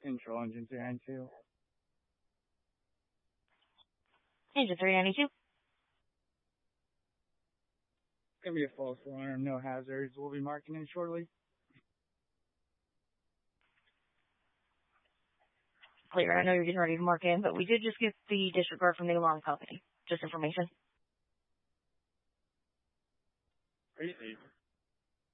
Control engine 392. Engine 392. Gonna be a false alarm, no hazards. We'll be marking in shortly. Clear. I know you're getting ready to mark in, but we did just get the disregard from the alarm company. Just information. Pretty safe.